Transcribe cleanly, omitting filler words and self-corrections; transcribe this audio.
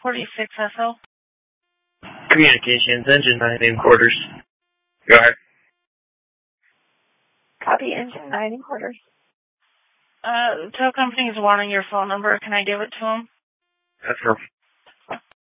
46 SL. Communications, engine 9 in quarters. Go ahead. Copy, engine 9 in quarters. The tow company is wanting your phone number. Can I give it to them? That's her